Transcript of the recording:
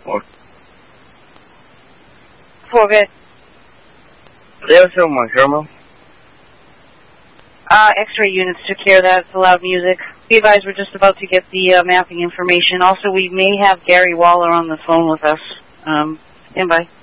What? Forget. Yeah, so much, Irma. X-ray units took care of that. It's loud music. Be advised, we're just about to get the mapping information. Also, we may have Gary Waller on the phone with us. Stand by.